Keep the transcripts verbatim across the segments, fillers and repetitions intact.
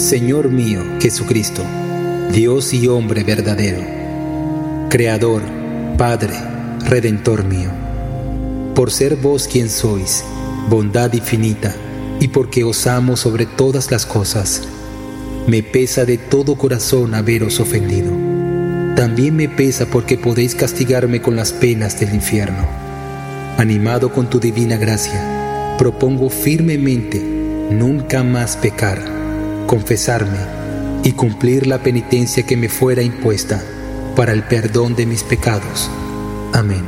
Señor mío Jesucristo, Dios y hombre verdadero, Creador, Padre, Redentor mío, por ser vos quien sois, bondad infinita, y porque os amo sobre todas las cosas, me pesa de todo corazón haberos ofendido. También me pesa porque podéis castigarme con las penas del infierno. Animado con tu divina gracia, propongo firmemente nunca más pecar, confesarme y cumplir la penitencia que me fuera impuesta para el perdón de mis pecados. Amén.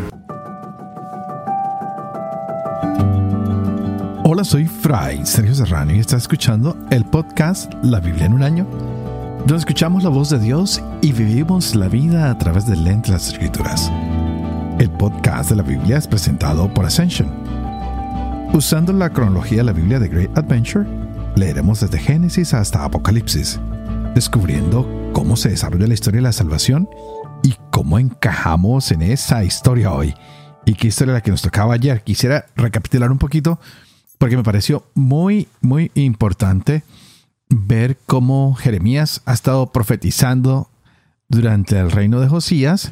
Hola, soy Fray Sergio Serrano y estás escuchando el podcast La Biblia en un año, donde escuchamos la voz de Dios y vivimos la vida a través del lente de las Escrituras. El podcast de la Biblia es presentado por Ascension. Usando la cronología de la Biblia de Great Adventure, leeremos desde Génesis hasta Apocalipsis, descubriendo cómo se desarrolla la historia de la salvación y cómo encajamos en esa historia hoy. Y qué historia la que nos tocaba ayer. Quisiera recapitular un poquito porque me pareció muy, muy importante ver cómo Jeremías ha estado profetizando durante el reino de Josías,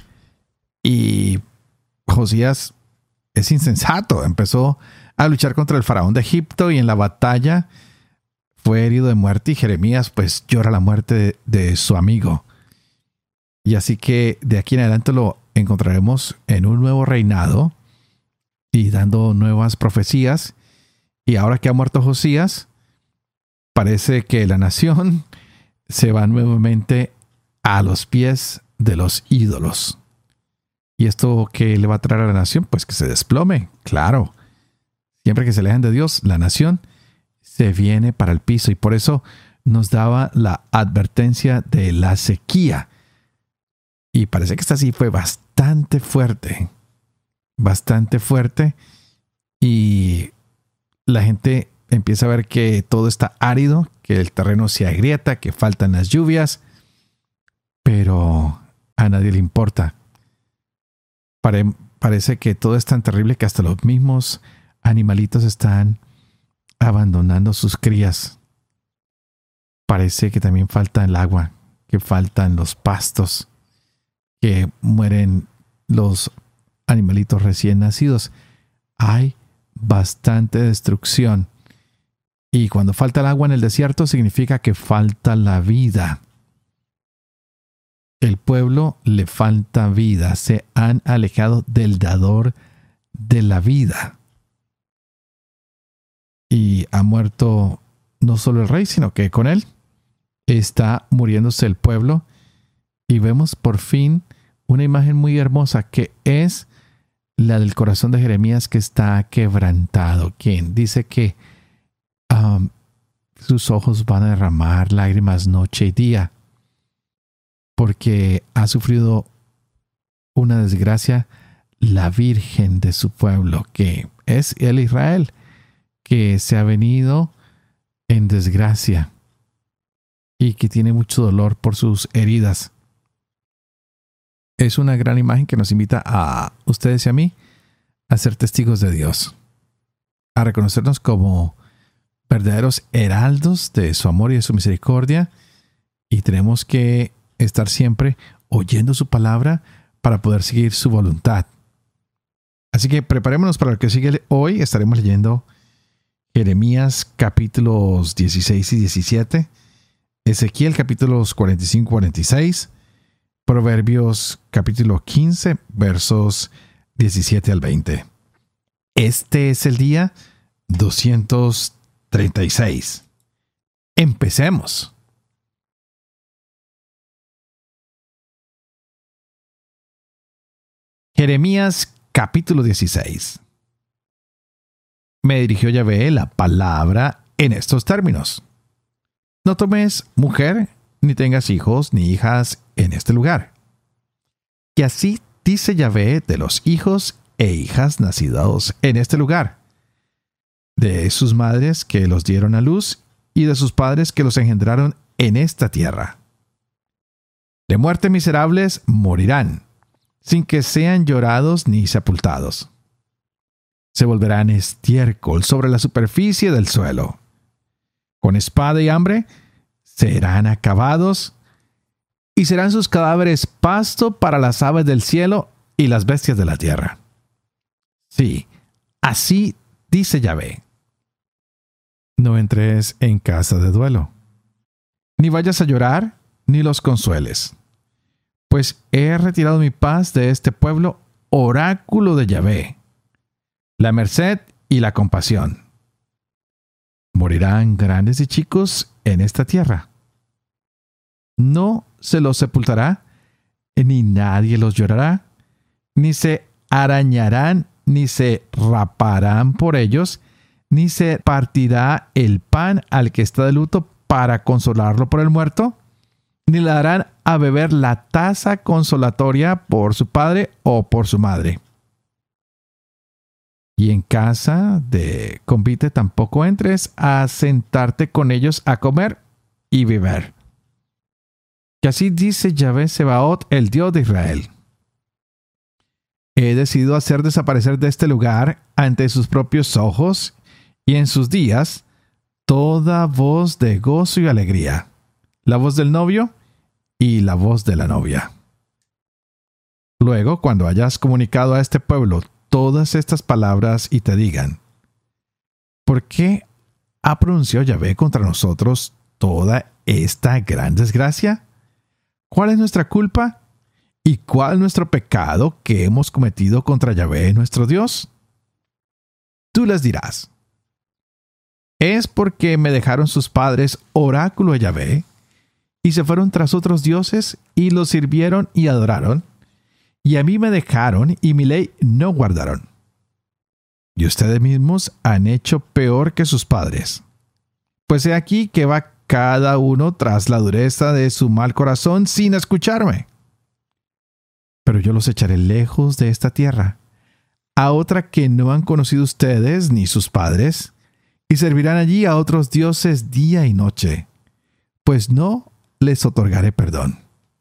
y Josías es insensato. Empezó a luchar contra el faraón de Egipto y en la batalla fue herido de muerte, y Jeremías pues llora la muerte de, de su amigo. Y así que de aquí en adelante lo encontraremos en un nuevo reinado y dando nuevas profecías. Y ahora que ha muerto Josías, parece que la nación se va nuevamente a los pies de los ídolos. ¿Y esto qué le va a traer a la nación? Pues que se desplome, claro. Siempre que se alejan de Dios, la nación se viene para el piso. Y por eso nos daba la advertencia de la sequía. Y parece que esta sí fue bastante fuerte. Bastante fuerte. Y la gente empieza a ver que todo está árido, que el terreno se agrieta, que faltan las lluvias. Pero a nadie le importa. Pare- parece que todo es tan terrible que hasta los mismos animalitos están abandonando sus crías. Parece que también falta el agua, que faltan los pastos, que mueren los animalitos recién nacidos. Hay bastante destrucción. Y cuando falta el agua en el desierto, significa que falta la vida. El pueblo le falta vida. Se han alejado del dador de la vida. Y ha muerto no solo el rey, sino que con él está muriéndose el pueblo. Y vemos por fin una imagen muy hermosa, que es la del corazón de Jeremías, que está quebrantado. Quien dice que um, sus ojos van a derramar lágrimas noche y día, porque ha sufrido una desgracia la Virgen de su pueblo, que es el Israel, que se ha venido en desgracia y que tiene mucho dolor por sus heridas. Es una gran imagen que nos invita a ustedes y a mí a ser testigos de Dios, a reconocernos como verdaderos heraldos de su amor y de su misericordia, y tenemos que estar siempre oyendo su palabra para poder seguir su voluntad. Así que preparémonos para lo que sigue hoy. Estaremos leyendo Jeremías capítulos dieciséis y diecisiete, Ezequiel capítulos cuarenta y cinco y cuarenta y seis, Proverbios capítulo quince, versos diecisiete al veinte. Este es el día doscientos treinta y seis. Empecemos. Jeremías capítulo dieciséis. Me dirigió Yahvé la palabra en estos términos: no tomes mujer, ni tengas hijos ni hijas en este lugar. Y así dice Yahvé de los hijos e hijas nacidos en este lugar, de sus madres que los dieron a luz y de sus padres que los engendraron en esta tierra. De muerte miserables morirán, sin que sean llorados ni sepultados. Se volverán estiércol sobre la superficie del suelo. Con espada y hambre serán acabados, y serán sus cadáveres pasto para las aves del cielo y las bestias de la tierra. Sí, así dice Yahvé. No entres en casa de duelo, ni vayas a llorar, ni los consueles, pues he retirado mi paz de este pueblo, oráculo de Yahvé, la merced y la compasión. Morirán grandes y chicos en esta tierra. No se los sepultará, ni nadie los llorará, ni se arañarán, ni se raparán por ellos, ni se partirá el pan al que está de luto para consolarlo por el muerto, ni le darán a beber la taza consolatoria por su padre o por su madre. Y en casa de convite tampoco entres a sentarte con ellos a comer y beber. Que así dice Yahvé Sebaot, el Dios de Israel. He decidido hacer desaparecer de este lugar, ante sus propios ojos, y en sus días, toda voz de gozo y alegría, la voz del novio y la voz de la novia. Luego, cuando hayas comunicado a este pueblo todas estas palabras y te digan, ¿por qué ha pronunciado Yahvé contra nosotros toda esta gran desgracia? ¿Cuál es nuestra culpa? ¿Y cuál nuestro pecado que hemos cometido contra Yahvé nuestro Dios? Tú les dirás, es porque me dejaron sus padres oráculo de Yahvé, y se fueron tras otros dioses, y los sirvieron y adoraron, y a mí me dejaron, y mi ley no guardaron. Y ustedes mismos han hecho peor que sus padres. Pues he aquí que va cada uno tras la dureza de su mal corazón sin escucharme. Pero yo los echaré lejos de esta tierra, a otra que no han conocido ustedes ni sus padres, y servirán allí a otros dioses día y noche, pues no les otorgaré perdón.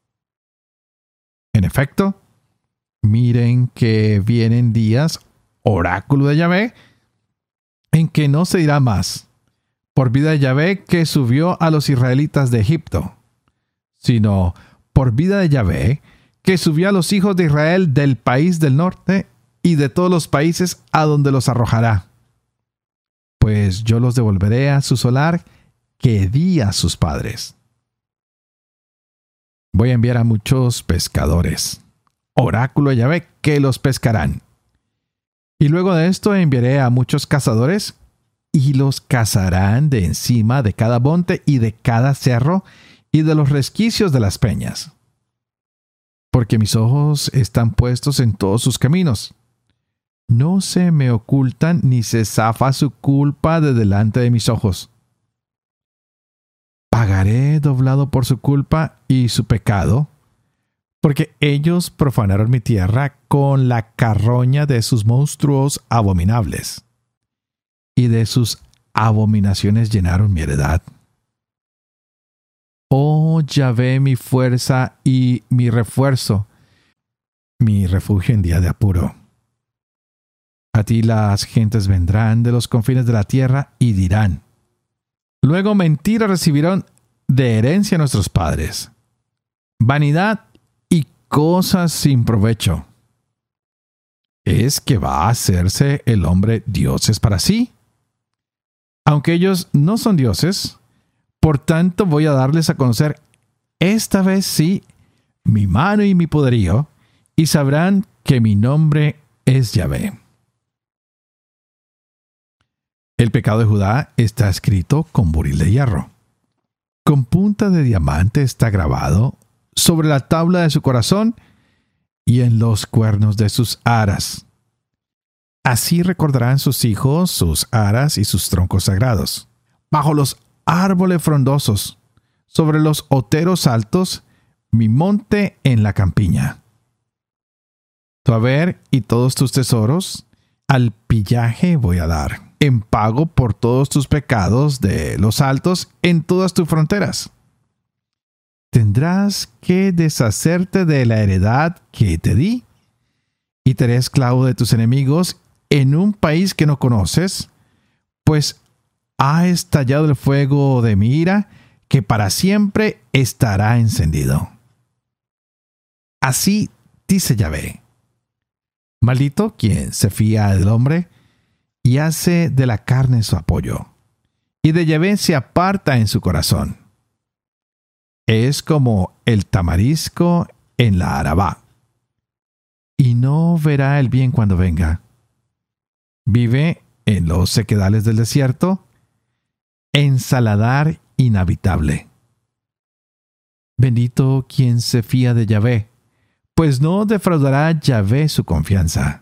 En efecto, miren que vienen días, oráculo de Yahvé, en que no se dirá más, por vida de Yahvé que subió a los israelitas de Egipto, sino por vida de Yahvé que subió a los hijos de Israel del país del norte y de todos los países a donde los arrojará. Pues yo los devolveré a su solar que di a sus padres. Voy a enviar a muchos pescadores, oráculo de Yahvé, que los pescarán. Y luego de esto enviaré a muchos cazadores, y los cazarán de encima de cada monte y de cada cerro y de los resquicios de las peñas. Porque mis ojos están puestos en todos sus caminos. No se me ocultan ni se zafa su culpa de delante de mis ojos. Pagaré doblado por su culpa y su pecado, porque ellos profanaron mi tierra con la carroña de sus monstruos abominables, y de sus abominaciones llenaron mi heredad. Oh Yahvé, mi fuerza y mi refuerzo, mi refugio en día de apuro. A ti las gentes vendrán de los confines de la tierra y dirán, luego mentira recibieron de herencia nuestros padres, vanidad y cosas sin provecho. ¿Es que va a hacerse el hombre dioses para sí? Aunque ellos no son dioses, por tanto voy a darles a conocer esta vez sí mi mano y mi poderío, y sabrán que mi nombre es Yahvé. El pecado de Judá está escrito con buril de hierro. Con punta de diamante está grabado sobre la tabla de su corazón y en los cuernos de sus aras. Así recordarán sus hijos sus aras y sus troncos sagrados. Bajo los árboles frondosos, sobre los oteros altos, mi monte en la campiña. Tu haber y todos tus tesoros, al pillaje voy a dar, en pago por todos tus pecados de los altos en todas tus fronteras. Tendrás que deshacerte de la heredad que te di, y te haré esclavo de tus enemigos en un país que no conoces, pues ha estallado el fuego de mi ira que para siempre estará encendido. Así dice Yahvé: maldito quien se fía del hombre y hace de la carne su apoyo, y de Yahvé se aparta en su corazón. Es como el tamarisco en la Arabá, y no verá el bien cuando venga. Vive en los sequedales del desierto, en saladar inhabitable. Bendito quien se fía de Yahvé, pues no defraudará Yahvé su confianza.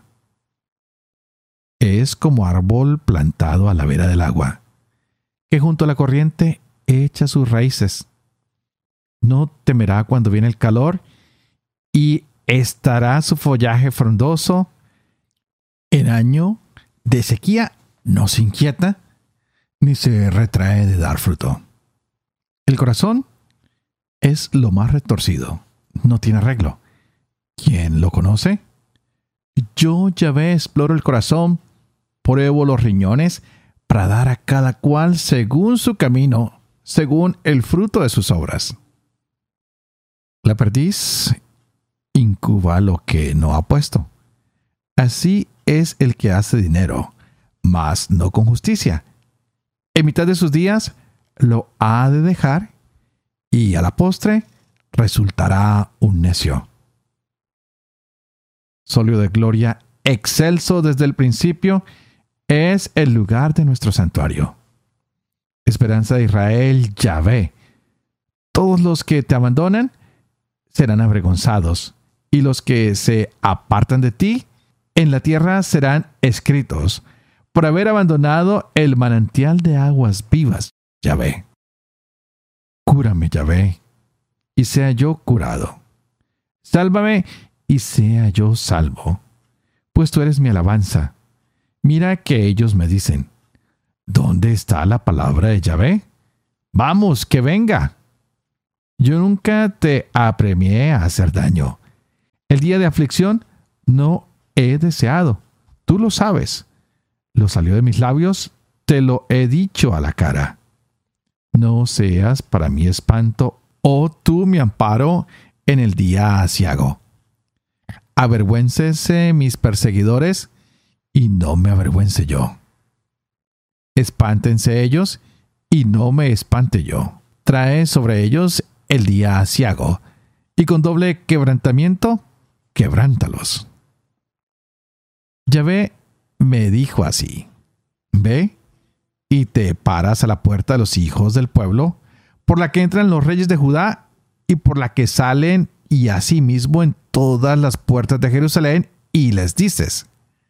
Es como árbol plantado a la vera del agua, que junto a la corriente echa sus raíces. No temerá cuando viene el calor, y estará su follaje frondoso. En año de sequía no se inquieta, ni se retrae de dar fruto. El corazón es lo más retorcido, no tiene arreglo. ¿Quién lo conoce? Yo, Yahvé, exploro el corazón, pruebo los riñones, para dar a cada cual según su camino, según el fruto de sus obras. La perdiz incuba lo que no ha puesto. Así es el que hace dinero, mas no con justicia. En mitad de sus días lo ha de dejar, y a la postre resultará un necio. Solio de gloria, excelso desde el principio, es el lugar de nuestro santuario. Esperanza de Israel, Yahvé. Todos los que te abandonan serán avergonzados, y los que se apartan de ti en la tierra serán escritos, por haber abandonado el manantial de aguas vivas, Yahvé. Cúrame, Yahvé, y sea yo curado. Sálvame, y sea yo salvo, pues tú eres mi alabanza. Mira que ellos me dicen: ¿dónde está la palabra de Yahvé? Vamos, que venga. Yo nunca te apremié a hacer daño. El día de aflicción no he deseado. Tú lo sabes. Lo salió de mis labios, te lo he dicho a la cara. No seas para mí espanto, oh tú mi amparo, en el día aciago. Avergüéncese mis perseguidores, y no me avergüence yo. Espántense ellos, y no me espante yo. Trae sobre ellos el día aciago, y con doble quebrantamiento, quebrántalos. Yahvé me dijo así: ve, y te paras a la puerta de los hijos del pueblo, por la que entran los reyes de Judá, y por la que salen, y asimismo en todas las puertas de Jerusalén, y les dices: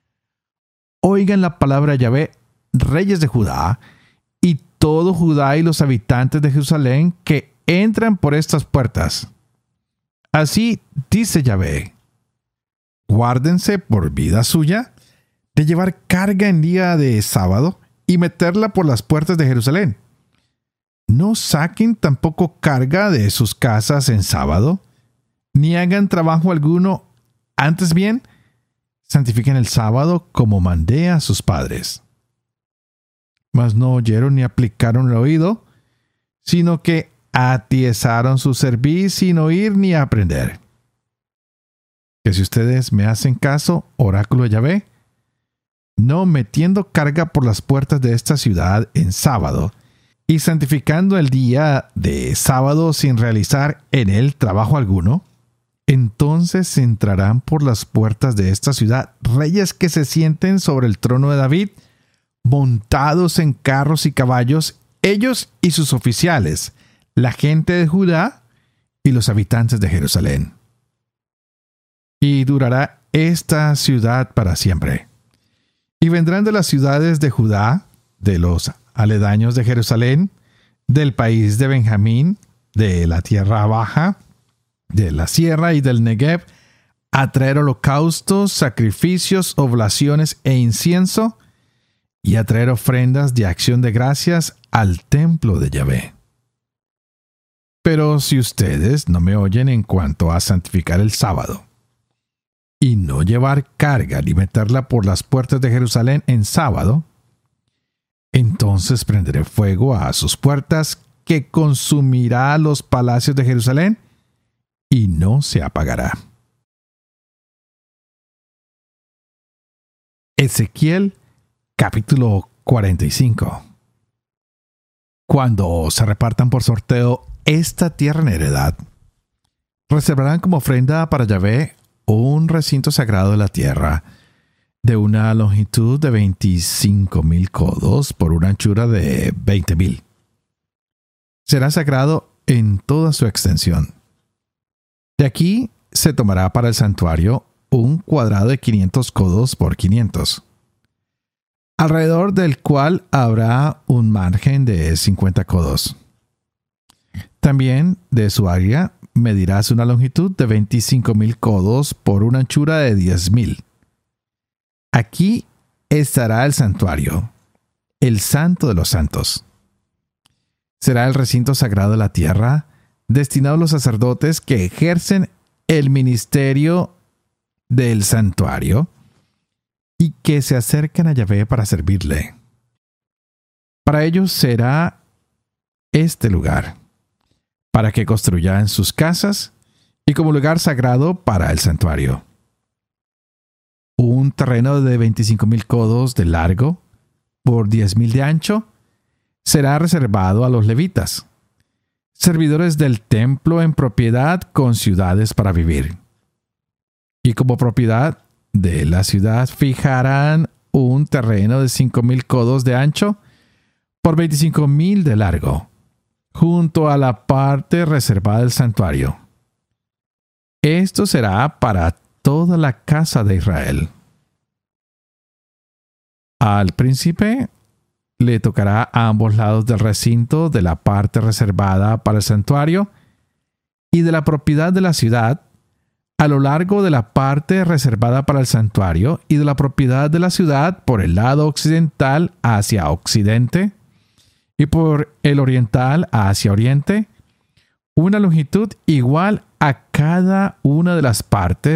oigan la palabra de Yahvé, reyes de Judá, y todo Judá y los habitantes de Jerusalén que entran por estas puertas. Así dice Yahvé: guárdense por vida suya de llevar carga en día de sábado y meterla por las puertas de Jerusalén. No saquen tampoco carga de sus casas en sábado, ni hagan trabajo alguno. Antes bien, santifiquen el sábado como mandé a sus padres. Mas no oyeron ni aplicaron el oído, sino que atiezaron su cerviz sin oír ni aprender. Que si ustedes me hacen caso, oráculo de Yahvé, no metiendo carga por las puertas de esta ciudad en sábado, y santificando el día de sábado sin realizar en él trabajo alguno, entonces entrarán por las puertas de esta ciudad reyes que se sienten sobre el trono de David, montados en carros y caballos, ellos y sus oficiales, la gente de Judá y los habitantes de Jerusalén. Y durará esta ciudad para siempre. Y vendrán de las ciudades de Judá, de los aledaños de Jerusalén, del país de Benjamín, de la tierra baja, de la sierra y del Negev, a traer holocaustos, sacrificios, oblaciones e incienso, y a traer ofrendas de acción de gracias al templo de Yahvé. Pero si ustedes no me oyen en cuanto a santificar el sábado, y no llevar carga ni meterla por las puertas de Jerusalén en sábado, entonces prenderé fuego a sus puertas, que consumirá los palacios de Jerusalén y no se apagará. Ezequiel capítulo cuarenta y cinco. Cuando se repartan por sorteo esta tierra en heredad, reservarán como ofrenda para Yahvé un recinto sagrado de la tierra, de una longitud de veinticinco mil codos por una anchura de veinte mil. Será sagrado en toda su extensión. De aquí se tomará para el santuario un cuadrado de quinientos codos por quinientos, alrededor del cual habrá un margen de cincuenta codos. También de su área medirás una longitud de veinticinco mil codos por una anchura de diez mil. Aquí estará el santuario, el santo de los santos. Será el recinto sagrado de la tierra, destinado a los sacerdotes que ejercen el ministerio del santuario y que se acercan a Yahvé para servirle. Para ellos será este lugar, para que construyan sus casas y como lugar sagrado para el santuario. Un terreno de veinticinco mil codos de largo por diez mil de ancho será reservado a los levitas, servidores del templo en propiedad con ciudades para vivir. Y como propiedad de la ciudad fijarán un terreno de cinco mil codos de ancho por veinticinco mil de largo, junto a la parte reservada del santuario. Esto será para toda la casa de Israel. Al príncipe le tocará a ambos lados del recinto de la parte reservada para el santuario y de la propiedad de la ciudad, a lo largo de la parte reservada para el santuario y de la propiedad de la ciudad por el lado occidental hacia occidente y por el oriental hacia oriente, una longitud igual a cada una de las partes